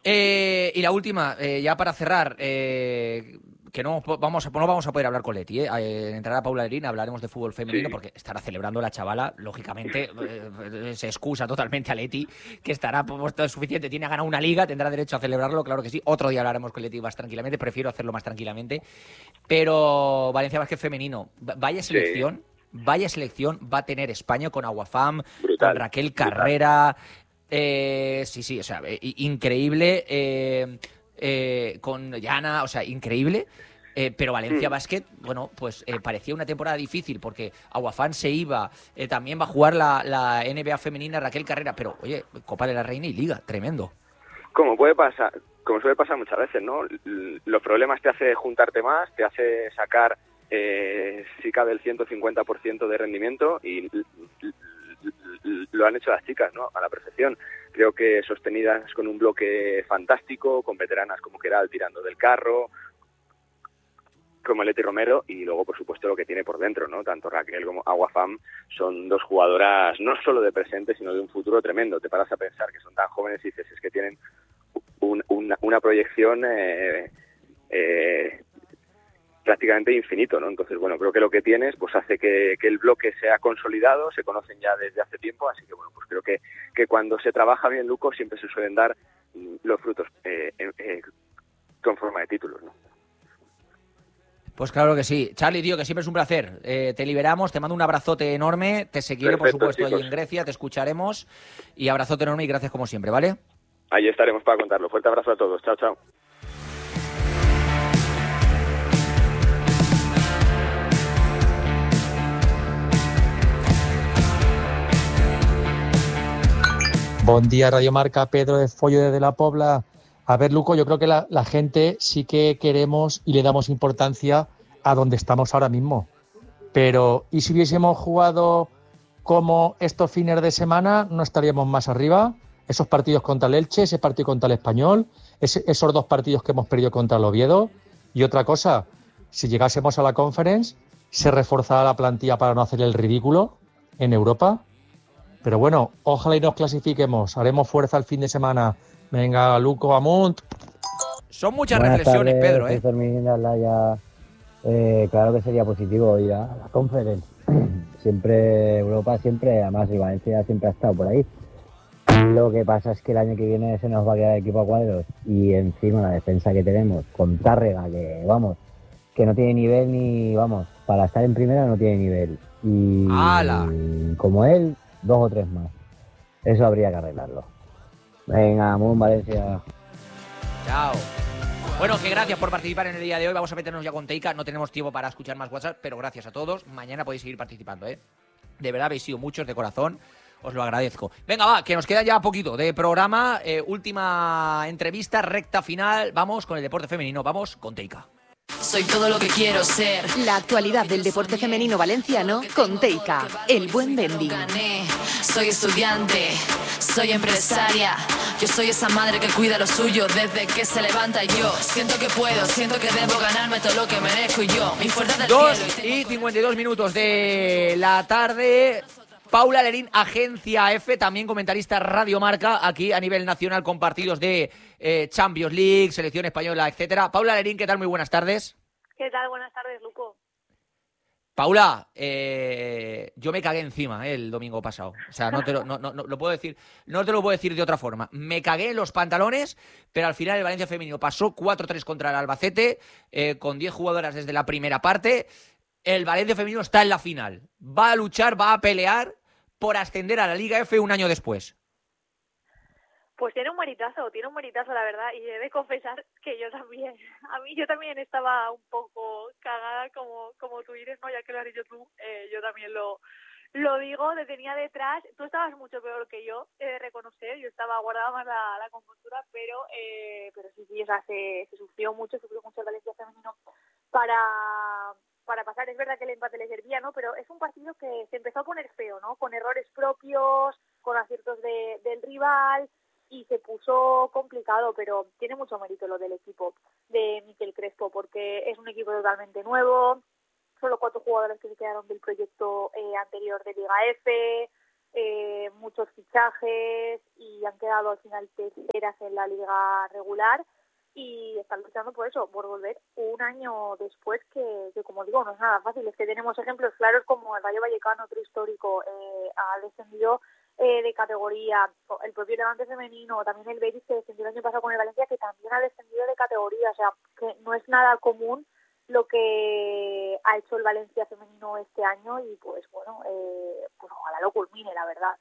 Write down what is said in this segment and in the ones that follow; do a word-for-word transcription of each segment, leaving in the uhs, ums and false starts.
Eh, y la última, eh, ya para cerrar, eh, que no vamos, a, no vamos a poder hablar con Leti, ¿eh? Eh, entrará Paula Lerín, hablaremos de fútbol femenino, Sí. porque estará celebrando la chavala, lógicamente, eh, se excusa totalmente a Leti, que estará puesto suficiente, tiene a ganar una liga, tendrá derecho a celebrarlo, claro que sí. Otro día hablaremos con Leti más tranquilamente, prefiero hacerlo más tranquilamente. Pero Valencia Basket femenino, vaya Sí, selección, vaya selección va a tener España con Aguafam, con brutal, Raquel brutal. Carrera. Eh, sí, sí, o sea, eh, increíble. Eh, eh, con Yana, o sea, increíble. Eh, pero Valencia Hmm. Basket, bueno, pues eh, parecía una temporada difícil porque Aguafam se iba, eh, también va a jugar la, la N B A femenina Raquel Carrera, pero oye, Copa de la Reina y Liga, tremendo. Como puede pasar, como suele pasar muchas veces, ¿no? L- Los problemas te hace juntarte más, te hace sacar, eh, si cabe, el ciento cincuenta por ciento de rendimiento y l- l- l- lo han hecho las chicas, ¿no? A la perfección. Creo que sostenidas con un bloque fantástico, con veteranas como Keral tirando del carro, como Leti Romero, y luego, por supuesto, lo que tiene por dentro, ¿no? Tanto Raquel como Aguafam son dos jugadoras no solo de presente, sino de un futuro tremendo. Te paras a pensar que son tan jóvenes y dices, es que tienen un, una, una proyección eh, eh, prácticamente infinito, ¿no? Entonces, bueno, creo que lo que tienes pues hace que, que el bloque sea consolidado, se conocen ya desde hace tiempo, así que, bueno, pues creo que, que cuando se trabaja bien, Luco, siempre se suelen dar mm, los frutos eh, eh, con forma de títulos, ¿no? Pues claro que sí. Charlie, tío, que siempre es un placer. Eh, te liberamos, te mando un abrazote enorme, te seguiré, por Perfecto, supuesto, allí chicos. en Grecia, te escucharemos. Y abrazote enorme y gracias como siempre, ¿vale? Ahí estaremos para contarlo. Fuerte abrazo a todos. Chao, chao. Buen día, Radio Marca, Pedro de Follo desde La Pobla. A ver, Luco, yo creo que la, la gente sí que queremos y le damos importancia a donde estamos ahora mismo. Pero, ¿y si hubiésemos jugado como estos fines de semana, no estaríamos más arriba? Esos partidos contra el Elche, ese partido contra el Español, ese, esos dos partidos que hemos perdido contra el Oviedo. Y otra cosa, si llegásemos a la Conference, se reforzará la plantilla para no hacer el ridículo en Europa. Pero bueno, ojalá y nos clasifiquemos. Haremos fuerza el fin de semana. Venga, Luco, Amunt. Son muchas Buenas reflexiones, tardes, Pedro, soy ¿eh? Fermín de Atlaya. Eh, claro que sería positivo ir a la Conference. Siempre, Europa siempre, además el Valencia siempre ha estado por ahí. Lo que pasa es que el año que viene se nos va a quedar el equipo a cuadros y encima la defensa que tenemos con Tárrega, que vamos, que no tiene nivel ni, vamos, para estar en primera no tiene nivel. ¡Hala! Y como él, dos o tres más. Eso habría que arreglarlo. Venga, Moon Valencia. Chao. Bueno, que gracias por participar en el día de hoy. Vamos a meternos ya con Teika. No tenemos tiempo para escuchar más WhatsApp, pero gracias a todos. Mañana podéis seguir participando, ¿eh? De verdad, habéis sido muchos de corazón. Os lo agradezco. Venga, va, que nos queda ya poquito de programa. Eh, última entrevista, recta final. Vamos con el deporte femenino. Vamos con Teika. Soy todo lo que quiero ser. La actualidad del deporte femenino valenciano con Teika, el buen vending. Soy estudiante, soy empresaria. Yo soy esa madre que cuida lo suyo desde que se levanta. Y yo siento que puedo, siento que debo ganarme todo lo que merezco. Y yo, mi fuerza del Dos cielo. y cincuenta y dos minutos de la tarde. Paula Lerín, Agencia F, también comentarista Radio Marca, aquí a nivel nacional con partidos de eh, Champions League, Selección Española, etcétera. Paula Lerín, ¿qué tal? Muy buenas tardes. ¿Qué tal? Buenas tardes, Luco. Paula, eh, yo me cagué encima eh, el domingo pasado. O sea, no te lo, no, no, no, lo puedo decir, no te lo puedo decir de otra forma. Me cagué en los pantalones, pero al final el Valencia femenino pasó cuatro tres contra el Albacete, eh, con diez jugadoras desde la primera parte. El Valencia femenino está en la final. Va a luchar, va a pelear por ascender a la Liga F un año después. Pues tiene un meritazo, tiene un meritazo, la verdad, y he de confesar que yo también, a mí yo también estaba un poco cagada como como tú dices, ¿no? Ya que lo has dicho tú, eh, yo también lo lo digo, te tenía detrás, tú estabas mucho peor que yo, he de reconocer, yo estaba guardada más la, la compostura, pero eh, pero sí, sí, o sea, se, se sufrió mucho, sufrió mucho el Valencia femenino para para pasar. Es verdad que el empate le servía, ¿no? Pero es un partido que se empezó a poner feo, ¿no? Con errores propios, con aciertos de, del rival, y se puso complicado, pero tiene mucho mérito lo del equipo de Miquel Crespo, porque es un equipo totalmente nuevo, solo cuatro jugadores que se quedaron del proyecto eh, anterior de Liga F, eh, muchos fichajes y han quedado al final terceras en la liga regular y están luchando por eso, por volver un año después que, que como digo, no es nada fácil. Es que tenemos ejemplos claros como el Rayo Vallecano, otro histórico, eh, ha descendido eh, de categoría, el propio Levante femenino, también el Betis que descendió el año pasado con el Valencia, que también ha descendido de categoría, o sea, que no es nada común lo que ha hecho el Valencia femenino este año y pues bueno, eh, pues ojalá lo culmine, la verdad.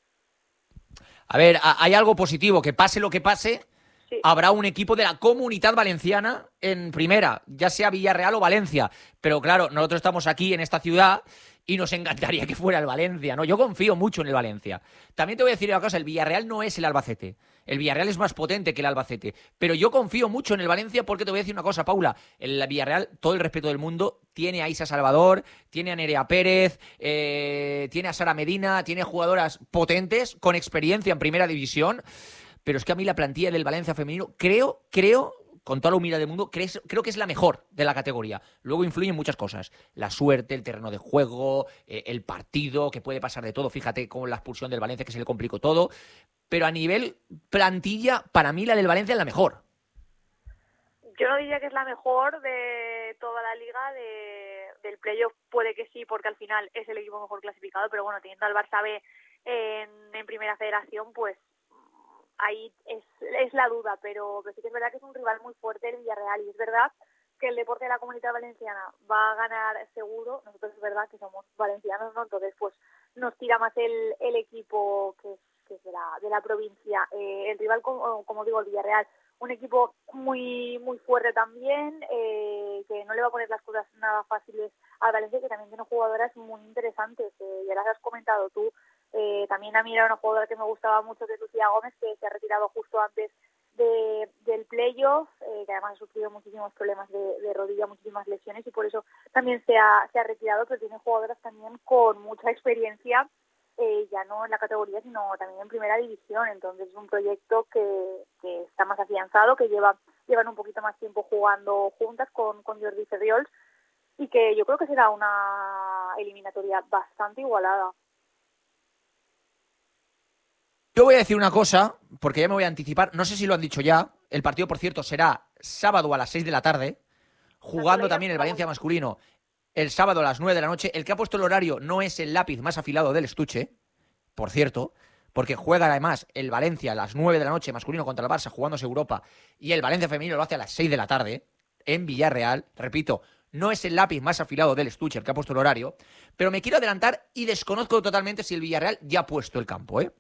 A ver, hay algo positivo, que pase lo que pase, sí. Habrá un equipo de la Comunidad Valenciana en primera, ya sea Villarreal o Valencia, pero claro, nosotros estamos aquí en esta ciudad y nos encantaría que fuera el Valencia, ¿no? Yo confío mucho en el Valencia. También te voy a decir una cosa, el Villarreal no es el Albacete. El Villarreal es más potente que el Albacete. Pero yo confío mucho en el Valencia porque te voy a decir una cosa, Paula. El Villarreal, todo el respeto del mundo, tiene a Isa Salvador, tiene a Nerea Pérez, eh, tiene a Sara Medina, tiene jugadoras potentes, con experiencia en primera división. Pero es que a mí la plantilla del Valencia femenino, creo, creo... con toda la humildad del mundo, creo, creo que es la mejor de la categoría. Luego influyen muchas cosas. La suerte, el terreno de juego, eh, el partido, que puede pasar de todo. Fíjate con la expulsión del Valencia que se le complicó todo. Pero a nivel plantilla, para mí la del Valencia es la mejor. Yo no diría que es la mejor de toda la liga, de, del playoff puede que sí, porque al final es el equipo mejor clasificado, pero bueno, teniendo al Barça B en, en Primera Federación, pues ahí es, es la duda, pero, pero sí que es verdad que es un rival muy fuerte el Villarreal y es verdad que el deporte de la Comunidad Valenciana va a ganar seguro. Nosotros es verdad que somos valencianos, ¿no? Entonces pues nos tira más el, el equipo que es, que es de, la, de la provincia. Eh, el rival, como, como digo, el Villarreal, un equipo muy muy fuerte también, eh, que no le va a poner las cosas nada fáciles al Valencia, que también tiene jugadoras muy interesantes, eh, ya las has comentado tú. Eh, también a mí era una jugadora que me gustaba mucho, que es Lucía Gómez, que se ha retirado justo antes de, del playoff, eh, que además ha sufrido muchísimos problemas de, de rodilla, muchísimas lesiones y por eso también se ha, se ha retirado, pero tiene jugadoras también con mucha experiencia, eh, ya no en la categoría sino también en primera división. Entonces es un proyecto que, que está más afianzado, que lleva llevan un poquito más tiempo jugando juntas con, con Jordi Ferriols y que yo creo que será una eliminatoria bastante igualada. Yo voy a decir una cosa, porque ya me voy a anticipar, no sé si lo han dicho ya, el partido, por cierto, será sábado a las seis de la tarde, jugando también el Valencia masculino el sábado a las nueve de la noche. El que ha puesto el horario no es el lápiz más afilado del estuche, por cierto, porque juega además el Valencia a las nueve de la noche masculino contra el Barça, jugándose Europa, y el Valencia femenino lo hace a las seis de la tarde, en Villarreal. Repito, no es el lápiz más afilado del estuche el que ha puesto el horario, pero me quiero adelantar y desconozco totalmente si el Villarreal ya ha puesto el campo, ¿eh?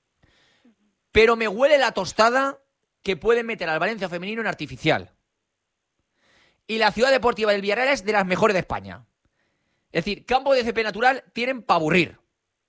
Pero me huele la tostada que pueden meter al Valencia femenino en artificial. Y la ciudad deportiva del Villarreal es de las mejores de España. Es decir, campo de césped natural tienen para aburrir.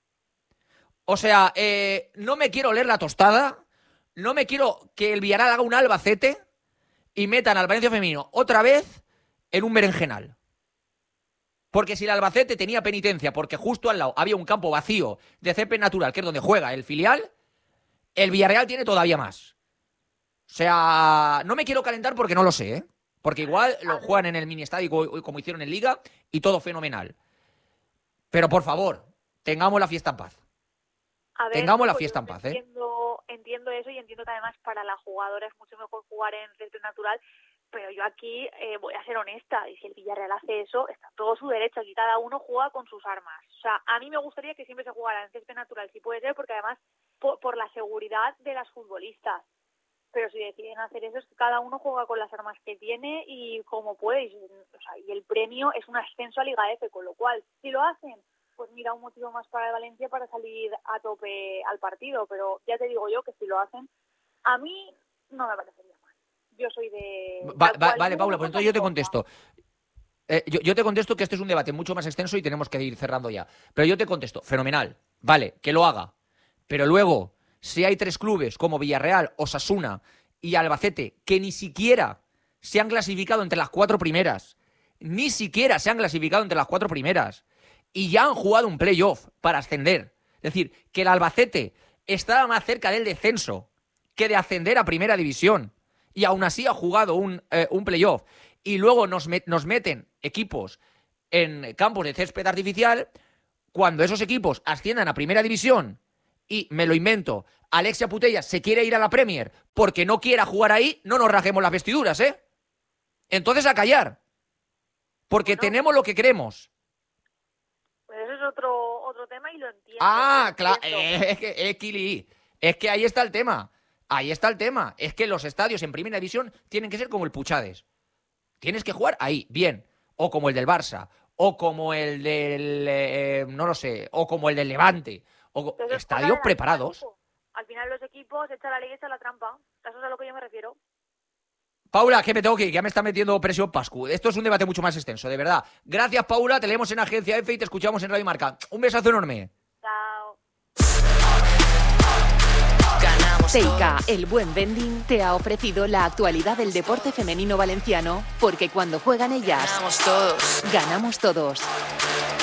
O sea, eh, no me quiero oler la tostada, no me quiero que el Villarreal haga un Albacete y metan al Valencia femenino otra vez en un berenjenal. Porque si el Albacete tenía penitencia porque justo al lado había un campo vacío de césped natural, que es donde juega el filial, el Villarreal tiene todavía más. O sea, no me quiero calentar porque no lo sé, ¿eh? Porque igual lo juegan en el mini estadio como hicieron en Liga y todo fenomenal. Pero por favor, tengamos la fiesta en paz. A ver, tengamos la pues fiesta en paz, ¿eh? Entiendo, entiendo eso y entiendo que además para la jugadora es mucho mejor jugar en césped natural, pero yo aquí eh, voy a ser honesta, y si el Villarreal hace eso, está todo su derecho. Aquí cada uno juega con sus armas. O sea, a mí me gustaría que siempre se jugara en césped natural, si puede ser, porque además por, por la seguridad de las futbolistas. Pero si deciden hacer eso, es que cada uno juega con las armas que tiene y como puede. Y, o sea, y el premio es un ascenso a Liga F, con lo cual, si lo hacen, pues mira, un motivo más para el Valencia para salir a tope al partido. Pero ya te digo yo que si lo hacen, a mí no me parecería mal. Yo soy de... Va, va, vale, Paula, pues entonces yo te contesto. Eh, yo, yo te contesto que este es un debate mucho más extenso y tenemos que ir cerrando ya. Pero yo te contesto, fenomenal, vale, que lo haga. Pero luego, si hay tres clubes como Villarreal, Osasuna y Albacete que ni siquiera se han clasificado entre las cuatro primeras, ni siquiera se han clasificado entre las cuatro primeras y ya han jugado un playoff para ascender. Es decir, que el Albacete estaba más cerca del descenso que de ascender a primera división y aún así ha jugado un, eh, un playoff y luego nos, met, nos meten equipos en campos de césped artificial, cuando esos equipos asciendan a primera división y, me lo invento, Alexia Putellas se quiere ir a la Premier porque no quiera jugar ahí, no nos rajemos las vestiduras, ¿eh? Entonces a callar. Porque Bueno. tenemos lo que queremos. Pues eso es otro, otro tema y lo entiendo. Ah, lo claro. entiendo. Es que, eh, Kili, es que ahí está el tema. Ahí está el tema. Es que los estadios en primera división tienen que ser como el Puchades. Tienes que jugar ahí, bien. O como el del Barça. O como el del... eh, no lo sé. O como el del Levante. O Entonces, estadios juegan al preparados. equipo. Al final los equipos echan la ley y echan la trampa. Eso es a lo que yo me refiero. Paula, que me tengo que ir, ya me está metiendo presión Pascu. Esto es un debate mucho más extenso, de verdad. Gracias, Paula. Te leemos en Agencia F y te escuchamos en Radio Marca. Un besazo enorme. Chao. Teica, el buen vending, te ha ofrecido la actualidad del deporte femenino valenciano, porque cuando juegan ellas, Ganamos todos. ganamos todos.